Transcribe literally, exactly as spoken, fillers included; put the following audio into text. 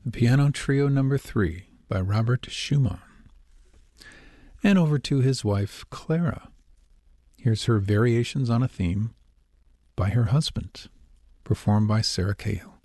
the Piano Trio Number Three by Robert Schumann. And over to his wife, Clara. Here's her Variations on a Theme by her husband, performed by Sarah Cahill.